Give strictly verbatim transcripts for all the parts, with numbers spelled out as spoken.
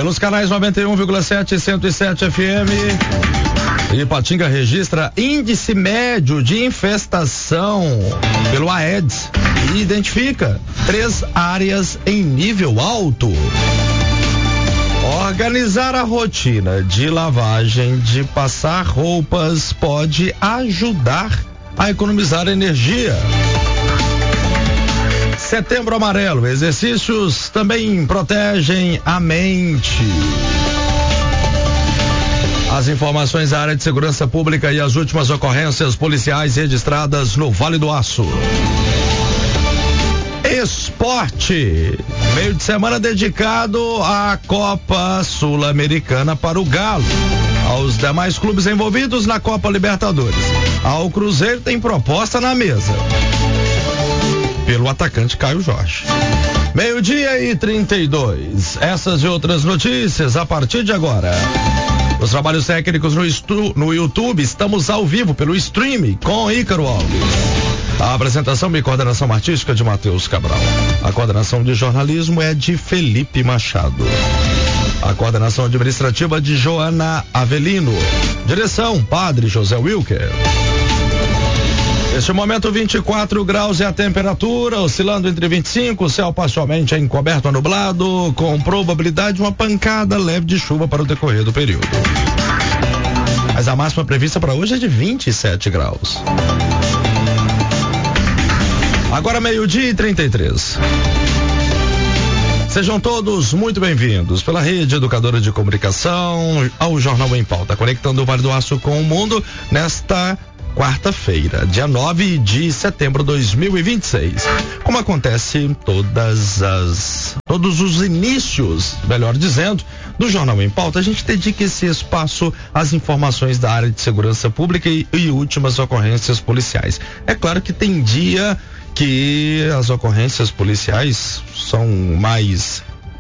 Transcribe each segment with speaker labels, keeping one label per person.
Speaker 1: Pelos canais noventa e um vírgula sete e cento e sete F M. Ipatinga registra índice médio de infestação pelo Aedes e identifica três áreas em nível alto. Organizar a rotina de lavagem de passar roupas pode ajudar a economizar energia. Setembro Amarelo, exercícios também protegem a mente. As informações da área de segurança pública e as últimas ocorrências policiais registradas no Vale do Aço. Esporte, meio de semana dedicado à Copa Sul-Americana para o Galo. Aos demais clubes envolvidos na Copa Libertadores. Ao Cruzeiro tem proposta na mesa pelo atacante Caio Jorge. Meio-dia e trinta e dois. Essas e outras notícias a partir de agora. Os trabalhos técnicos no, estu, no YouTube, estamos ao vivo pelo stream com Ícaro Alves. A apresentação e coordenação artística de Matheus Cabral. A coordenação de jornalismo é de Felipe Machado. A coordenação administrativa de Joana Avelino. Direção, Padre José Wilker. Neste momento, vinte e quatro graus é a temperatura, oscilando entre vinte e cinco, céu parcialmente encoberto a nublado, com probabilidade de uma pancada leve de chuva para o decorrer do período. Mas a máxima prevista para hoje é de vinte e sete graus. Agora meio-dia e trinta e três. Sejam todos muito bem-vindos pela Rede Educadora de Comunicação ao Jornal em Pauta, conectando o Vale do Aço com o mundo nesta quarta-feira, dia nove de setembro de dois mil e vinte e seis. Como acontece todas as, todos os inícios, melhor dizendo, do Jornal em Pauta, a gente dedica esse espaço às informações da área de segurança pública e, e últimas ocorrências policiais. É claro que tem dia que as ocorrências policiais são mais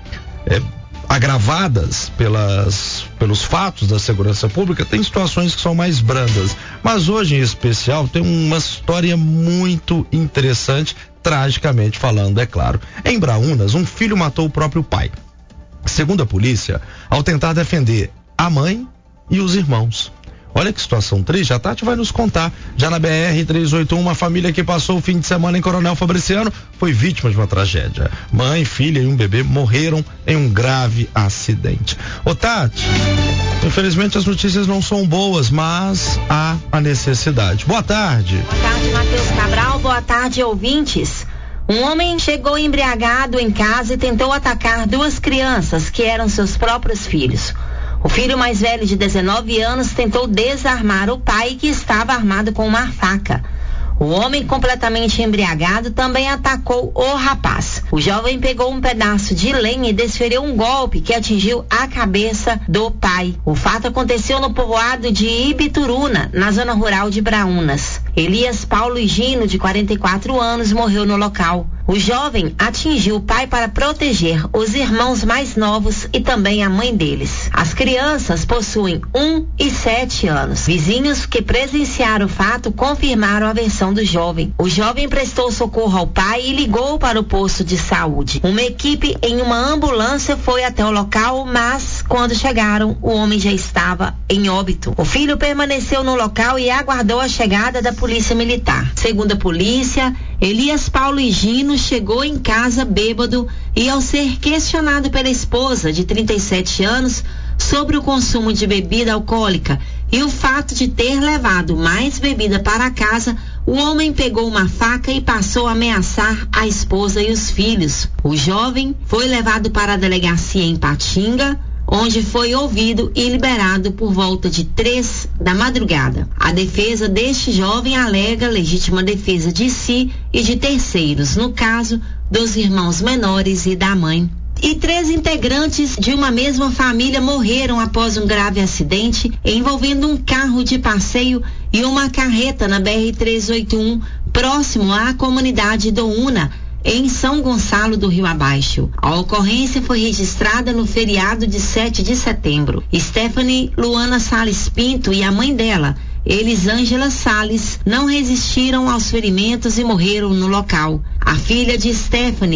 Speaker 1: é, agravadas pelas, pelos fatos da segurança pública, tem situações que são mais brandas, mas hoje em especial tem uma história muito interessante, tragicamente falando, é claro. Em Braúnas, um filho matou o próprio pai, segundo a polícia, ao tentar defender a mãe e os irmãos. Olha que situação triste, a Tati vai nos contar. Já na B R trezentos e oitenta e um, uma família que passou o fim de semana em Coronel Fabriciano foi vítima de uma tragédia. Mãe, filha e um bebê morreram em um grave acidente. Ô Tati, infelizmente as notícias não são boas, mas há a necessidade. Boa tarde.
Speaker 2: Boa tarde, Matheus Cabral. Boa tarde, ouvintes. Um homem chegou embriagado em casa e tentou atacar duas crianças que eram seus próprios filhos. O filho mais velho, de dezenove anos, tentou desarmar o pai, que estava armado com uma faca. O homem, completamente embriagado, também atacou o rapaz. O jovem pegou um pedaço de lenha e desferiu um golpe que atingiu a cabeça do pai. O fato aconteceu no povoado de Ibituruna, na zona rural de Braúnas. Elias Paulo Higino, de quarenta e quatro anos, morreu no local. O jovem atingiu o pai para proteger os irmãos mais novos e também a mãe deles. As crianças possuem um e sete anos. Vizinhos que presenciaram o fato confirmaram a versão do jovem. O jovem prestou socorro ao pai e ligou para o posto de saúde. Uma equipe em uma ambulância foi até o local, mas quando chegaram, o homem já estava em óbito. O filho permaneceu no local e aguardou a chegada da polícia militar. Segundo a polícia, Elias Paulo Higino chegou em casa bêbado e, ao ser questionado pela esposa, de trinta e sete anos, sobre o consumo de bebida alcoólica e o fato de ter levado mais bebida para casa, o homem pegou uma faca e passou a ameaçar a esposa e os filhos. O jovem foi levado para a delegacia em Ipatinga, onde foi ouvido e liberado por volta de três da madrugada. A defesa deste jovem alega legítima defesa de si e de terceiros, no caso dos irmãos menores e da mãe. E três integrantes de uma mesma família morreram após um grave acidente envolvendo um carro de passeio e uma carreta na B R trezentos e oitenta e um, próximo à comunidade do Una, em São Gonçalo do Rio Abaixo. A ocorrência foi registrada no feriado de sete de setembro. Stephanie Luana Salles Pinto e a mãe dela, Elisângela Salles, não resistiram aos ferimentos e morreram no local. A filha de Stephanie,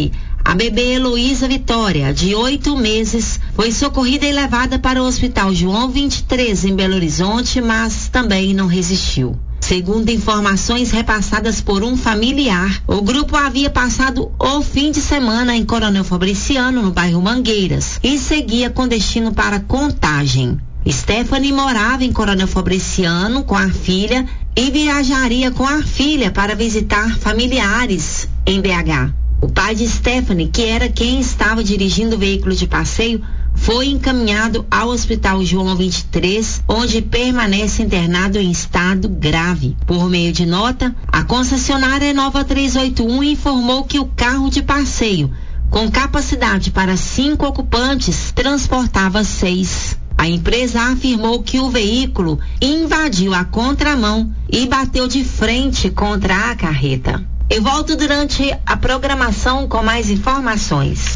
Speaker 2: A bebê Heloísa Vitória, de oito meses, foi socorrida e levada para o Hospital João vinte e três, em Belo Horizonte, mas também não resistiu. Segundo informações repassadas por um familiar, o grupo havia passado o fim de semana em Coronel Fabriciano, no bairro Mangueiras, e seguia com destino para Contagem. Stephanie morava em Coronel Fabriciano com a filha e viajaria com a filha para visitar familiares em B H. O pai de Stephanie, que era quem estava dirigindo o veículo de passeio, foi encaminhado ao Hospital João vinte e três, onde permanece internado em estado grave. Por meio de nota, a concessionária Nova trezentos e oitenta e um informou que o carro de passeio, com capacidade para cinco ocupantes, transportava seis. A empresa afirmou que o veículo invadiu a contramão e bateu de frente contra a carreta. Eu volto durante a programação com mais informações.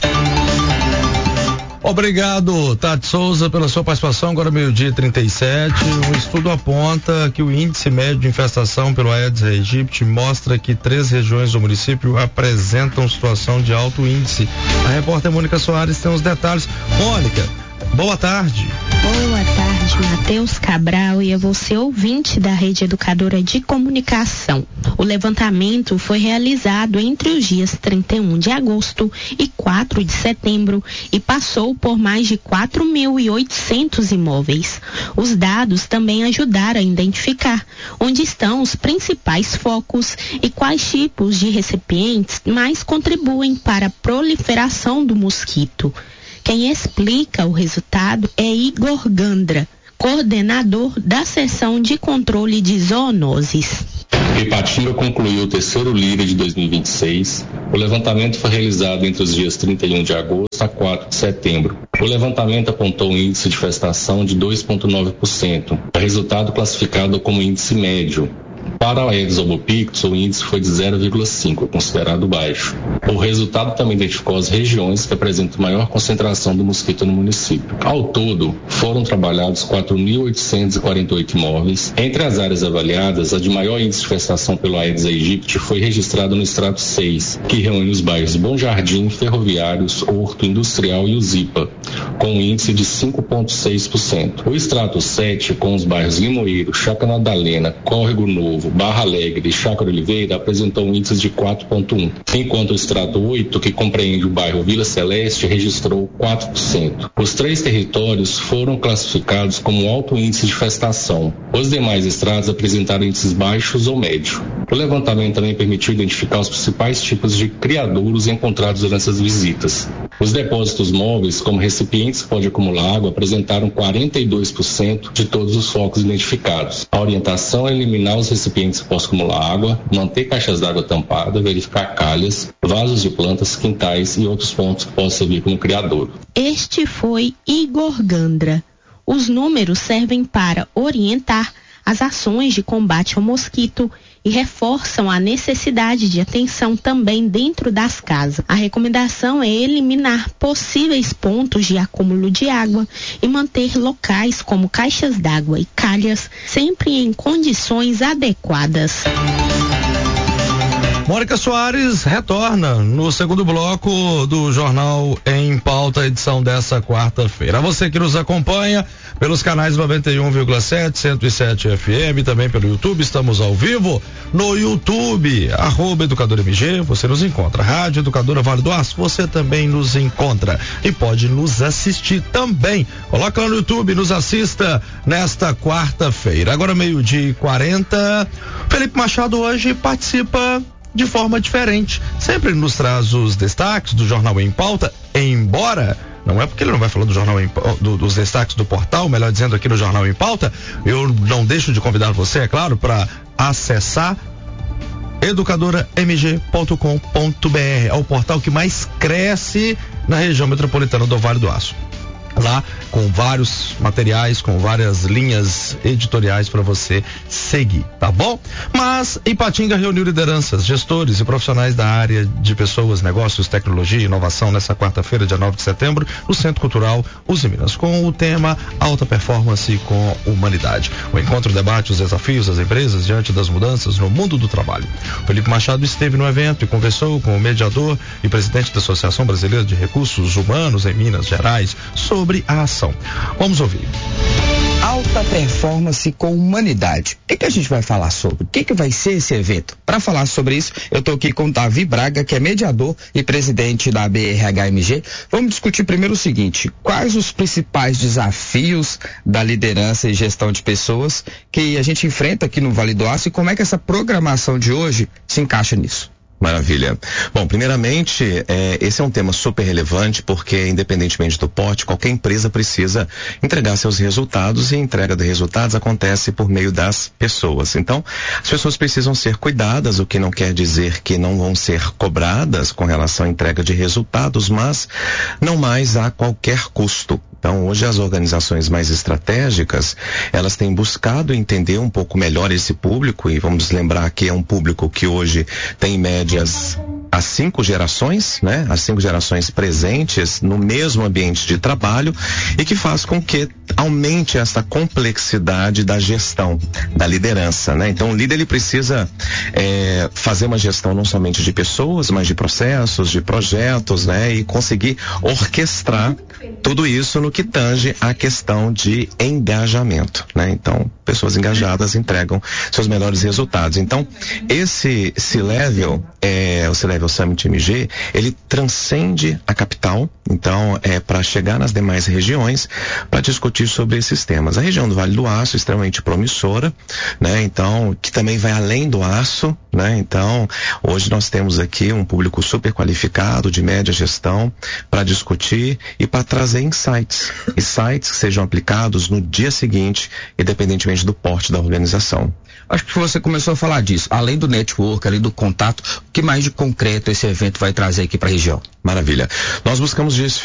Speaker 1: Obrigado, Tati Souza, pela sua participação. Agora meio-dia e trinta e sete. Um estudo aponta que o índice médio de infestação pelo Aedes aegypti mostra que três regiões do município apresentam situação de alto índice. A repórter Mônica Soares tem os detalhes. Mônica, boa tarde.
Speaker 3: Boa tarde, Matheus Cabral e a você, ouvinte da Rede Educadora de Comunicação. O levantamento foi realizado entre os dias trinta e um de agosto e quatro de setembro e passou por mais de quatro mil e oitocentos imóveis. Os dados também ajudaram a identificar onde estão os principais focos e quais tipos de recipientes mais contribuem para a proliferação do mosquito. Quem explica o resultado é Igor Gandra, coordenador da seção de controle de zoonoses.
Speaker 4: Ipatinga concluiu o terceiro L I R A de dois mil e vinte e seis. O levantamento foi realizado entre os dias trinta e um de agosto a quatro de setembro. O levantamento apontou um índice de infestação de dois vírgula nove por cento, resultado classificado como índice médio. Para o Aedes albopictus, o índice foi de zero vírgula cinco, considerado baixo. O resultado também identificou as regiões que apresentam maior concentração do mosquito no município. Ao todo, foram trabalhados quatro mil oitocentos e quarenta e oito imóveis. Entre as áreas avaliadas, a de maior índice de infestação pelo Aedes aegypti foi registrada no extrato seis, que reúne os bairros Bom Jardim, Ferroviários, Horto, Industrial e Uzipa, com um índice de cinco vírgula seis por cento. O extrato sete, com os bairros Limoeiro, Chácara Madalena, Córrego Novo, Barra Alegre e Chácara Oliveira, apresentou um índice de quatro vírgula um, enquanto o extrato oito, que compreende o bairro Vila Celeste, registrou quatro por cento. Os três territórios foram classificados como alto índice de infestação. Os demais extratos apresentaram índices baixos ou médios. O levantamento também permitiu identificar os principais tipos de criadouros encontrados durante essas visitas. Os depósitos móveis, como recipientes que podem acumular água, apresentaram quarenta e dois por cento de todos os focos identificados. A orientação é eliminar os recipientes que possam acumular água, manter caixas d'água tampadas, verificar calhas, vasos de plantas, quintais e outros pontos que possam servir como criadouro.
Speaker 3: Este foi Igor Gandra. Os números servem para orientar as ações de combate ao mosquito e reforçam a necessidade de atenção também dentro das casas. A recomendação é eliminar possíveis pontos de acúmulo de água e manter locais como caixas d'água e calhas sempre em condições adequadas.
Speaker 1: Mônica Soares retorna no segundo bloco do Jornal em Pauta, edição dessa quarta-feira. A você que nos acompanha pelos canais noventa e um vírgula sete, cento e sete F M, também pelo YouTube, estamos ao vivo no YouTube, arroba Educadora M G, você nos encontra. Rádio Educadora Vale do Aço, você também nos encontra e pode nos assistir também. Coloca lá no YouTube, nos assista nesta quarta-feira. Agora meio-dia e quarenta. Felipe Machado hoje participa de forma diferente. Sempre nos traz os destaques do Jornal em Pauta, embora não é porque ele não vai falar do jornal em, do, dos destaques do portal, melhor dizendo, aqui no Jornal em Pauta, eu não deixo de convidar você, é claro, para acessar educadora m g ponto com ponto b r. É o portal que mais cresce na região metropolitana do Vale do Aço. lá com vários materiais, com várias linhas editoriais para você seguir, tá bom? Mas Ipatinga reuniu lideranças, gestores e profissionais da área de pessoas, negócios, tecnologia e inovação nessa quarta-feira, dia nove de setembro, no Centro Cultural Uzi Minas, com o tema Alta Performance com Humanidade. O encontro debate os desafios das empresas diante das mudanças no mundo do trabalho. Felipe Machado esteve no evento e conversou com o mediador e presidente da Associação Brasileira de Recursos Humanos em Minas Gerais sobre a ação. Vamos ouvir.
Speaker 5: Alta Performance com Humanidade. O que, que a gente vai falar sobre? O que, que vai ser esse evento? Para falar sobre isso, eu estou aqui com o Davi Braga, que é mediador e presidente da B R H M G. Vamos discutir primeiro o seguinte: quais os principais desafios da liderança e gestão de pessoas que a gente enfrenta aqui no Vale do Aço e como é que essa programação de hoje se encaixa nisso?
Speaker 6: Maravilha. Bom, primeiramente, é, esse é um tema super relevante porque, independentemente do porte, qualquer empresa precisa entregar seus resultados e a entrega de resultados acontece por meio das pessoas. Então, as pessoas precisam ser cuidadas, o que não quer dizer que não vão ser cobradas com relação à entrega de resultados, mas não mais a qualquer custo. Então, hoje as organizações mais estratégicas, elas têm buscado entender um pouco melhor esse público e vamos lembrar que é um público que hoje tem médias as cinco gerações, né? As cinco gerações presentes no mesmo ambiente de trabalho e que faz com que aumente essa complexidade da gestão, da liderança, né? Então o líder ele precisa é, fazer uma gestão não somente de pessoas, mas de processos, de projetos, né? E conseguir orquestrar tudo isso no que tange a questão de engajamento, né? Então pessoas engajadas entregam seus melhores resultados. Então esse C-Level, é, o C-Level Summit M G, ele transcende a capital, então é para chegar nas demais regiões para discutir sobre esses temas. A região do Vale do Aço é extremamente promissora, né? Então, que também vai além do aço, né? Então, hoje nós temos aqui um público super qualificado, de média gestão, para discutir e para trazer insights, insights que sejam aplicados no dia seguinte, independentemente do porte da organização.
Speaker 5: Acho que você começou a falar disso, além do network, além do contato, o que mais de concreto esse evento vai trazer aqui para a região?
Speaker 6: Maravilha. Nós buscamos